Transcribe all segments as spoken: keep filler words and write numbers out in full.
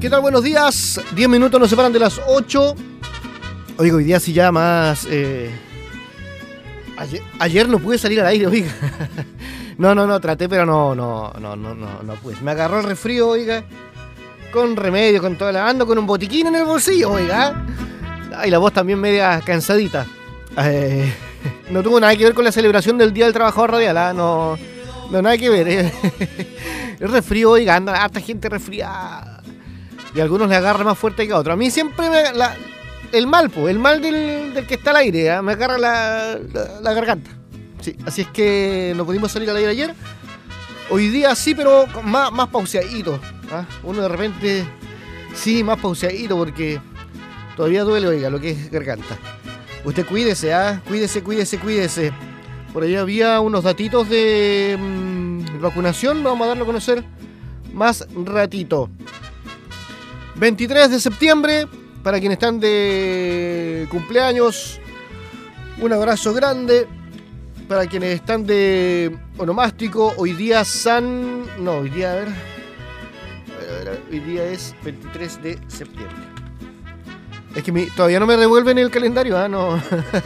¿Qué tal? Buenos días. diez minutos nos separan de las ocho. Oiga, hoy día sí ya más... Eh... Ayer, ayer no pude salir al aire, oiga. No, no, no, traté, pero no, no, no, no, no, no pude. Me agarró el resfrío, oiga. Con remedio, con toda la... Ando con un botiquín en el bolsillo, oiga. Ay, la voz también media cansadita. Eh... No tuvo nada que ver con la celebración del Día del Trabajador Radial, ¿eh? No, no, nada que ver. ¿eh? El resfrío, oiga, anda harta gente resfriada. Y a algunos le agarra más fuerte que a otros. A mí siempre me... La, el mal, pues, el mal del, del que está al aire, ¿eh? Me agarra la, la, la garganta. Sí, así es que no pudimos salir al aire ayer. Hoy día sí, pero más, más pauseadito. ¿eh? Uno de repente, sí, más pauseadito porque todavía duele, oiga, lo que es garganta. Usted cuídese, ¿ah? ¿eh? Cuídese, cuídese, cuídese. Por ahí había unos datitos de mmm, vacunación. Vamos a darlo a conocer más ratito. veintitrés de septiembre, para quienes están de cumpleaños, un abrazo grande. Para quienes están de onomástico, hoy día San... No, hoy día, a ver... A ver, a ver hoy día es veintitrés de septiembre. Es que mi, todavía no me revuelven el calendario, ¿ah? ¿eh? No.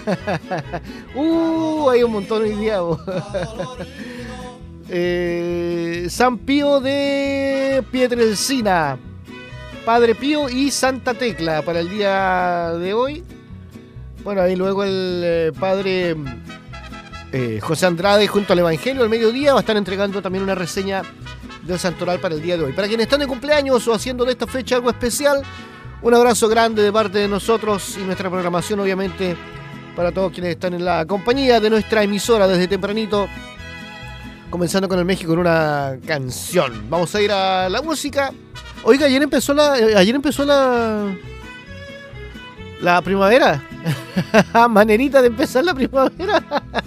uh, hay un montón hoy día. eh, San Pío de Pietrelcina, Padre Pío y Santa Tecla para el día de hoy. Bueno, ahí luego el eh, Padre eh, José Andrade junto al Evangelio al mediodía va a estar entregando también una reseña del santoral para el día de hoy. Para quienes están de cumpleaños o haciendo de esta fecha algo especial, un abrazo grande de parte de nosotros y nuestra programación, obviamente, para todos quienes están en la compañía de nuestra emisora desde tempranito, comenzando con el México en una canción. Vamos a ir a la música. Oiga, ayer empezó la, ayer empezó la, la primavera. Manerita de empezar la primavera.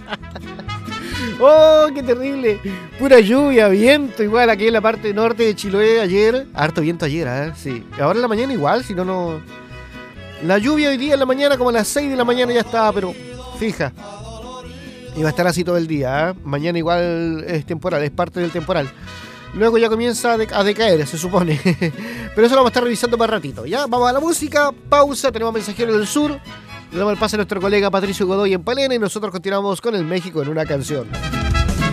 ¡Oh, qué terrible! Pura lluvia, viento, igual aquí en la parte norte de Chiloé ayer. Harto viento ayer, ¿eh? Sí. Ahora en la mañana igual, si no, no... La lluvia hoy día en la mañana, como a las seis de la mañana ya estaba, pero fija. Y va a estar así todo el día, ¿eh? Mañana igual es temporal, es parte del temporal. Luego ya comienza a, dec- a decaer, se supone. Pero eso lo vamos a estar revisando más ratito. Ya, vamos a la música, pausa, tenemos mensajeros del sur. Le damos el pase a nuestro colega Patricio Godoy en Palena y nosotros continuamos con el México en una canción.